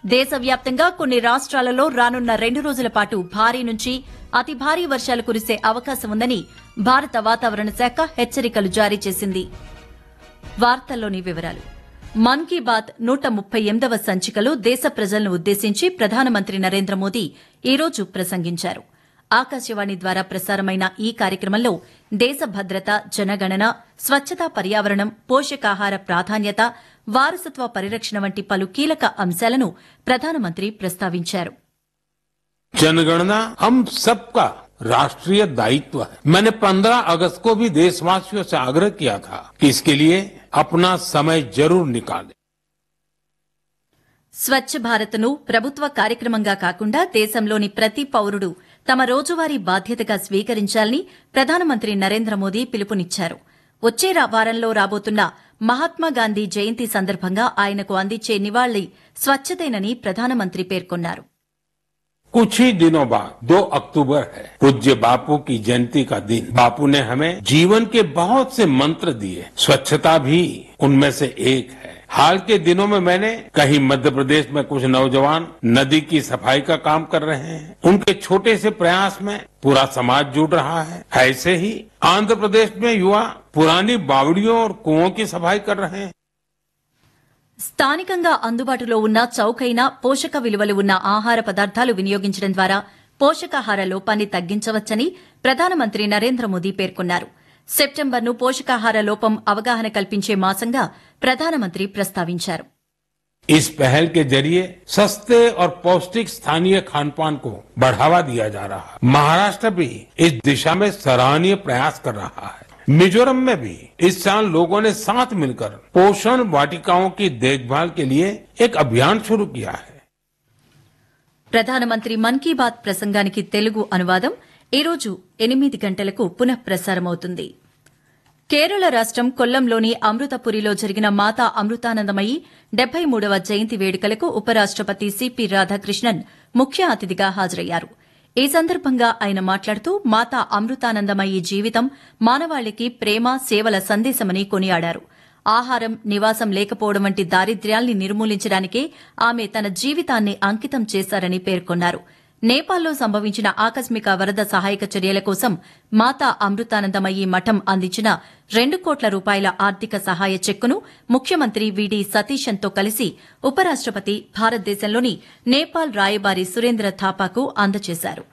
దేశవ్యాప్తంగా కొన్ని రాష్ట్రాలలో రానున్న 2 రోజుల పాటు భారీ నుంచి అతి భారీ వర్షాలు కురిసే అవకాశం ఉందని భారత వాతావరణ శాఖ హెచ్చరికలు జారీ చేసింది. వార్తల్లోని వివరాలు. మన్ కీ బాత్ 138వ సంచికలో దేశ ప్రజలను ఉద్దేశించి ప్రధానమంత్రి నరేంద్ర మోదీ ఈ రోజు ప్రసంగించారు. ఆకాశవాణి ద్వారా ప్రసారమైన ఈ కార్యక్రమంలో దేశ భద్రత, జనగణన, స్వచ్ఛత, పర్యావరణం, పోషకాహార ప్రాధాన్యత, వారసత్వ పరిరక్షణ వంటి పలు కీలక అంశాలను ప్రధానమంత్రి ప్రస్తావించారు. जनगणना हम सबका राष्ट्रीय दायित्व है. मैंने 15 अगस्त को भी देशवासियों से आग्रह किया था कि इसके लिए अपना समय जरूर निकालें. స్వచ్ఛ భారత్ను ప్రభుత్వ కార్యక్రమంగా కాకుండా దేశంలోని ప్రతి పౌరుడు తమ రోజువారీ బాధ్యతగా స్వీకరించాలని ప్రధానమంత్రి నరేంద్ర మోదీ పిలుపునిచ్చారు. వచ్చే వారంలో రాబోతున్న మహాత్మాగాంధీ జయంతి సందర్భంగా ఆయనకు అందించే నివాళి స్వచ్ఛతేనని ప్రధానమంత్రి పేర్కొన్నారు. कुछ ही दिनों बाद 2 अक्टूबर है, पूज्य बापू की जयंती का दिन. बापू ने हमें जीवन के बहुत से मंत्र दिए. स्वच्छता भी उनमें से एक है. हाल के दिनों में मैंने कहीं मध्य प्रदेश में कुछ नौजवान नदी की सफाई का काम कर रहे हैं. उनके छोटे से प्रयास में पूरा समाज जुड़ रहा है. ऐसे ही आंध्र प्रदेश में युवा पुरानी बावड़ियों और कुओं की सफाई कर रहे हैं. స్థానికంగా అందుబాటులో ఉన్న చౌకైన పోషక విలువలు ఉన్న ఆహార పదార్థాలు వినియోగించడం ద్వారా పోషకాహార లోపాన్ని తగ్గించవచ్చని ప్రధానమంత్రి నరేంద్ర మోదీ పేర్కొన్నారు. సెప్టెంబర్ను పోషకాహార లోపం అవగాహన కల్పించే మాసంగా ప్రధానమంత్రి ప్రస్తావించారు. इस पहल के जरिए सस्ते और पौष्टिक स्थानीय खान पान को बढ़ावा दिया जा रहा है. महाराष्ट्र भी इस दिशा में सराहनीय प्रयास कर रहा है. मिजोरम में भी इस साल लोगों ने साथ मिलकर पोषण वाटिकाओं की देखभाल के लिए एक अभियान शुरू किया है. ప్రధానమంత్రి మన్ కీ బాత్ ప్రసంగానికి తెలుగు అనువాదం ఈ రోజు 8 గంటలకు పునః ప్రసారమవుతుంది. కేరళ రాష్టం కొల్లంలోని అమృతపురిలో జరిగిన మాతా అమృతానందమయి 73వ జయంతి వేడుకలకు ఉపరాష్టపతి సిపి రాధాకృష్ణన్ ముఖ్య అతిథిగా హాజరయ్యారు. ఈ సందర్భంగా ఆయన మాట్లాడుతూ మాతా అమృతానందమయి జీవితం మానవాళికి ప్రేమ, సేవల సందేశమని కొనియాడారు. ఆహారం, నివాసం లేకపోవడం వంటి దారిద్ర్యాల్ని నిర్మూలించడానికే ఆమె తన జీవితాన్ని అంకితం చేశారని పేర్కొన్నారు. నేపాల్లో సంభవించిన ఆకస్మిక వరద సహాయక చర్యల కోసం మాతా అమృతానందమయి మఠం అందించిన 2 కోట్ల రూపాయల ఆర్థిక సహాయ చెక్కును ముఖ్యమంత్రి విడి సతీశన్తో కలిసి ఉపరాష్టపతి భారతదేశంలోని నేపాల్ రాయబారి సురేంద్ర థాపాకు అందజేశారు.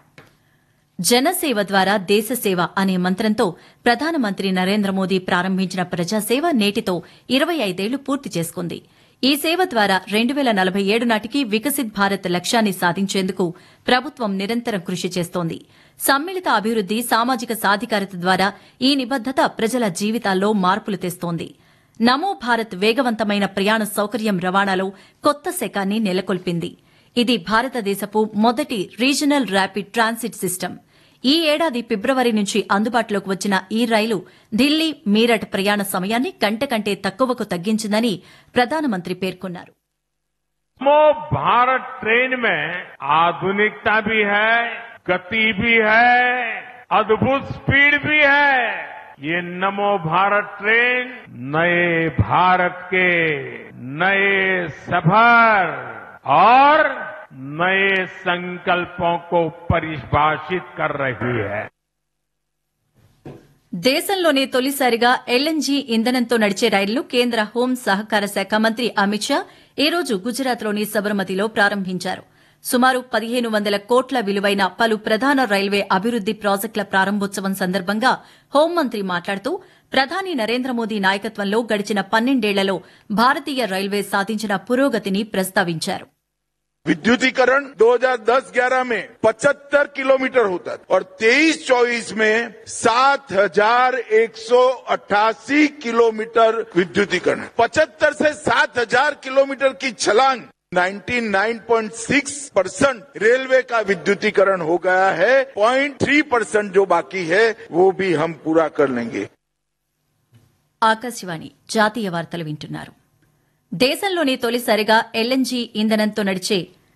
జనసేవ ద్వారా దేశసేవ అనే మంత్రంతో ప్రధానమంత్రి నరేంద్ర మోదీ ప్రారంభించిన ప్రజాసేవ నేటితో 25 ఏళ్లు పూర్తి చేసుకుంది. ఈ సేవ ద్వారా 2047 నాటికి వికసిత్ భారత్ లక్ష్యాన్ని సాధించేందుకు ప్రభుత్వం నిరంతరం కృషి చేస్తోంది. సమ్మిళిత అభివృద్ది, సామాజిక సాధికారత ద్వారా ఈ నిబద్దత ప్రజల జీవితాల్లో మార్పులు తెస్తోంది. నమో భారత్ వేగవంతమైన ప్రయాణ సౌకర్యం రవాణాలో కొత్త శకాన్ని నెలకొల్పింది. ఇది భారతదేశపు మొదటి రీజనల్ ర్యాపిడ్ ట్రాన్సిట్ సిస్టమ్. ఈ ఏడాది ఫిబ్రవరి నుంచి అందుబాటులోకి వచ్చిన ఈ రైలు ఢిల్లీ, మీరట్ ప్రయాణ సమయాన్ని గంట కంటే తక్కువకు తగ్గించిందని ప్రధానమంత్రి పేర్కొన్నారు. नमो भारत ट्रेन में आधुनिकता भी है, गति भी है, अद्भुत स्पीड भी है. ये नमो भारत ट्रेन नए भारत के नए सफर और नए संकल्पों को परिभाषित कर रही है. దేశంలోనే తొలిసారిగా ఎల్ఎన్జీ ఇంధనంతో నడిచే రైలును కేంద్ర హోం సహకార శాఖ మంత్రి అమిత్ షా ఈ రోజు గుజరాత్లోని సబర్మతిలో ప్రారంభించారు. సుమారు 1500 కోట్ల విలువైన పలు ప్రధాన రైల్వే అభివృద్ది ప్రాజెక్టుల ప్రారంభోత్సవం సందర్భంగా హోంమంత్రి మాట్లాడుతూ ప్రధాని నరేంద్ర మోదీ నాయకత్వంలో గడిచిన 12 ఏళ్లలో భారతీయ రైల్వే సాధించిన పురోగతిని ప్రస్తావించారు. विद्युतीकरण 2010-11 में 75 किलोमीटर होता था और 23-24 में 7188 किलोमीटर विद्युतीकरण. 75 से 7000 किलोमीटर की छलांग. 99.6% रेलवे का विद्युतीकरण हो गया है. 0.3% जो बाकी है वो भी हम पूरा कर लेंगे. ఆకాశవాణి జాతీయ వార్తలు వింటున్నారు. దేశంలోనే తొలిసారిగా ఎల్ఎన్జీ ఇంధనంతో నడిచే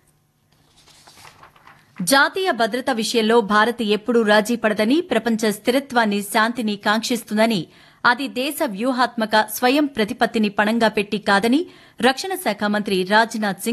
జాతీయ భద్రత విషయంలో భారత్ ఎప్పుడూ రాజీ పడదని, ప్రపంచ స్థిరత్వాన్ని, శాంతిని కాంక్షిస్తుందని, అది దేశ వ్యూహాత్మక స్వయం ప్రతిపత్తిని పణంగా పెట్టి కాదని రక్షణ శాఖ మంత్రి రాజ్నాథ్ సింగ్